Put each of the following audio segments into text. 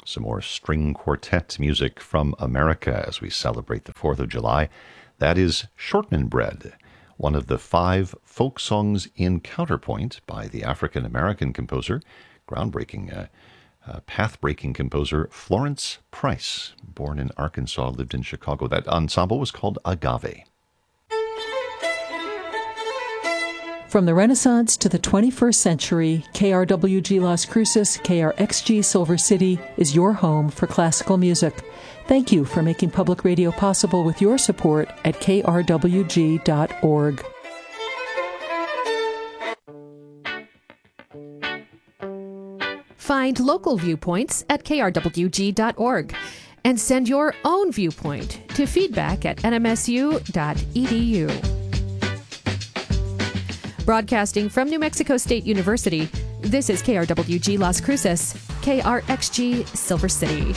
Some more string quartet music from America as we celebrate the 4th of July. That is Shortman Bread, one of the 5 folk songs in Counterpoint by the African-American composer, groundbreaking, path-breaking composer Florence Price, born in Arkansas, lived in Chicago. That ensemble was called Agave. From the Renaissance to the 21st century, KRWG Las Cruces, KRXG Silver City is your home for classical music. Thank you for making public radio possible with your support at krwg.org. Find local viewpoints at krwg.org and send your own viewpoint to feedback@nmsu.edu. Broadcasting from New Mexico State University, this is KRWG Las Cruces, KRXG Silver City.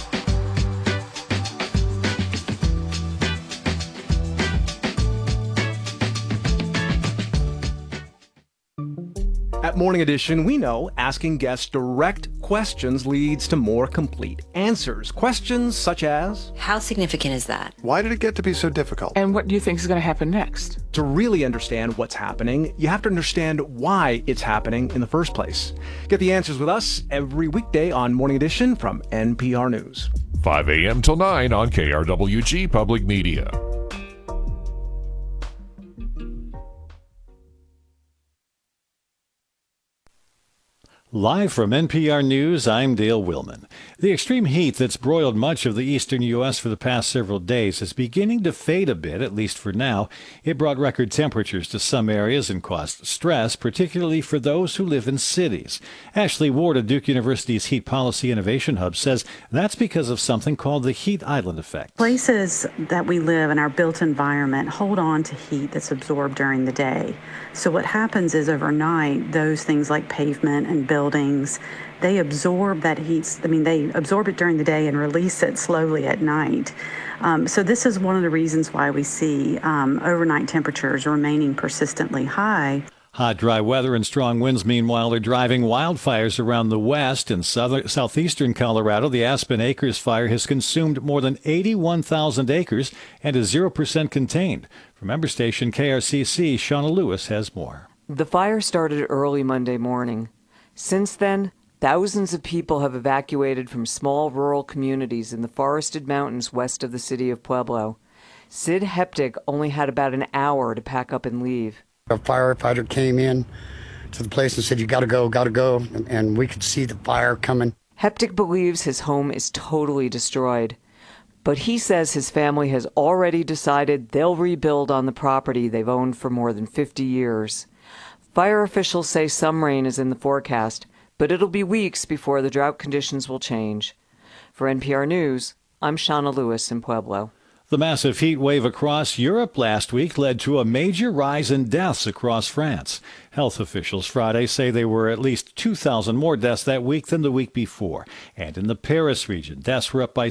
At Morning Edition, we know asking guests direct questions leads to more complete answers. Questions such as, how significant is that? Why did it get to be so difficult? And what do you think is going to happen next? To really understand what's happening, you have to understand why it's happening in the first place. Get the answers with us every weekday on Morning Edition from NPR News. 5 a.m. till 9 on KRWG Public Media. Live from NPR News, I'm Dale Willman. The extreme heat that's broiled much of the eastern U.S. for the past several days is beginning to fade a bit, at least for now. It brought record temperatures to some areas and caused stress, particularly for those who live in cities. Ashley Ward of Duke University's Heat Policy Innovation Hub says that's because of something called the heat island effect. Places that we live in our built environment hold on to heat that's absorbed during the day. So what happens is overnight, those things like pavement and buildings, they absorb that heat. They absorb it during the day and release it slowly at night. So this is one of the reasons why we see overnight temperatures remaining persistently high. Hot, dry weather and strong winds, meanwhile, are driving wildfires around the west. In southeastern Colorado, the Aspen Acres fire has consumed more than 81,000 acres and is 0% contained. From member station KRCC, Shauna Lewis has more. The fire started early Monday morning. Since then, thousands of people have evacuated from small rural communities in the forested mountains west of the city of Pueblo. Sid Heptig only had about an hour to pack up and leave. A firefighter came in to the place and said, you gotta go, and we could see the fire coming. Heptig believes his home is totally destroyed, but he says his family has already decided they'll rebuild on the property they've owned for more than 50 years. Fire officials say some rain is in the forecast, but it'll be weeks before the drought conditions will change. For NPR News, I'm Shauna Lewis in Pueblo. The massive heat wave across Europe last week led to a major rise in deaths across France. Health officials Friday say there were at least 2,000 more deaths that week than the week before. And in the Paris region, deaths were up by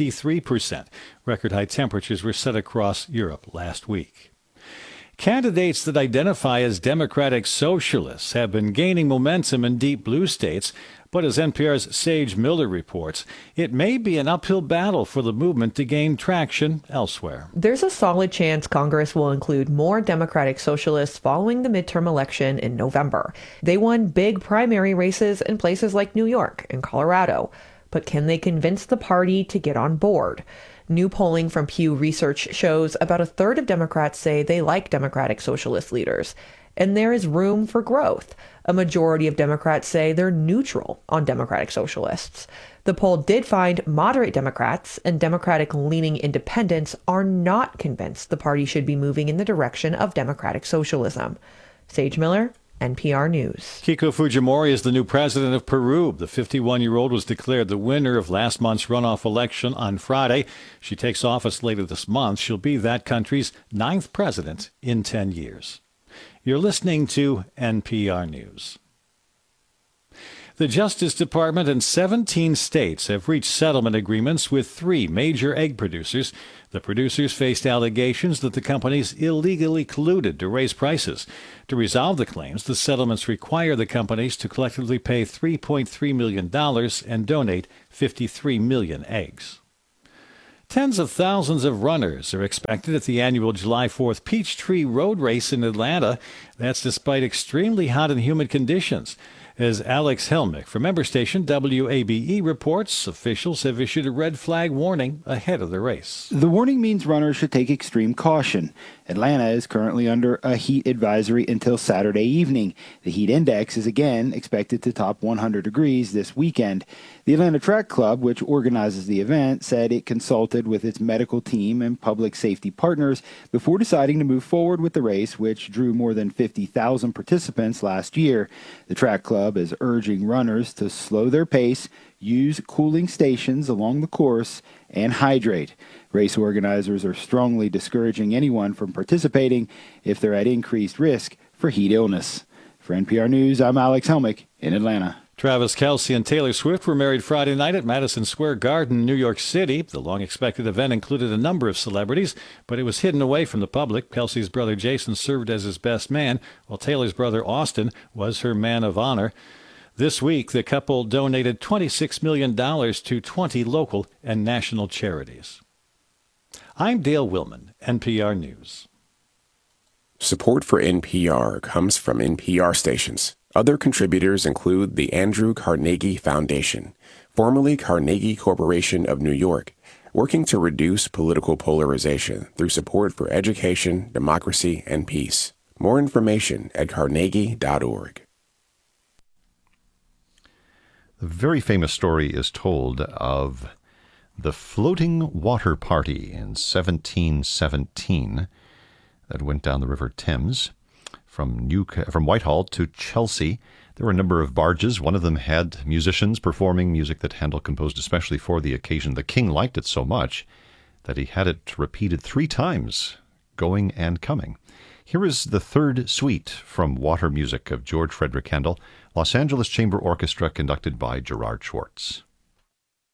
63%. Record high temperatures were set across Europe last week. Candidates that identify as Democratic Socialists have been gaining momentum in deep blue states, but as NPR's Sage Miller reports, it may be an uphill battle for the movement to gain traction elsewhere. There's a solid chance Congress will include more Democratic Socialists following the midterm election in November. They won big primary races in places like New York and Colorado, but can they convince the party to get on board? New polling from Pew Research shows about a third of Democrats say they like Democratic Socialist leaders, and there is room for growth. A majority of Democrats say they're neutral on Democratic Socialists. The poll did find moderate Democrats and Democratic-leaning independents are not convinced the party should be moving in the direction of Democratic Socialism. Sage Miller, NPR News. Keiko Fujimori is the new president of Peru. The 51-year-old was declared the winner of last month's runoff election on Friday. She takes office later this month. She'll be that country's 9th president in 10 years. You're listening to NPR News. The Justice Department and 17 states have reached settlement agreements with 3 major egg producers. The producers faced allegations that the companies illegally colluded to raise prices. To resolve the claims, the settlements require the companies to collectively pay $3.3 million and donate 53 million eggs. Tens of thousands of runners are expected at the annual July 4th Peachtree Road Race in Atlanta. That's despite extremely hot and humid conditions. As Alex Helmick from member station WABE reports, officials have issued a red flag warning ahead of the race. The warning means runners should take extreme caution. Atlanta is currently under a heat advisory until Saturday evening. The heat index is again expected to top 100 degrees this weekend. The Atlanta Track Club, which organizes the event, said it consulted with its medical team and public safety partners before deciding to move forward with the race, which drew more than 50,000 participants last year. The Track Club is urging runners to slow their pace, use cooling stations along the course, and hydrate. Race organizers are strongly discouraging anyone from participating if they're at increased risk for heat illness. For NPR News, I'm Alex Helmick in Atlanta. Travis Kelce and Taylor Swift were married Friday night at Madison Square Garden, New York City. The long-expected event included a number of celebrities, but it was hidden away from the public. Kelce's brother Jason served as his best man, while Taylor's brother Austin was her man of honor. This week, the couple donated $26 million to 20 local and national charities. I'm Dale Willman, NPR News. Support for NPR comes from NPR stations. Other contributors include the Andrew Carnegie Foundation, formerly Carnegie Corporation of New York, working to reduce political polarization through support for education, democracy, and peace. More information at carnegie.org. A very famous story is told of the floating water party in 1717 that went down the River Thames from Whitehall to Chelsea. There were a number of barges. One of them had musicians performing music that Handel composed especially for the occasion. The king liked it so much that he had it repeated 3 times, going and coming. Here is the third suite from Water Music of George Frederick Handel, Los Angeles Chamber Orchestra, conducted by Gerard Schwartz.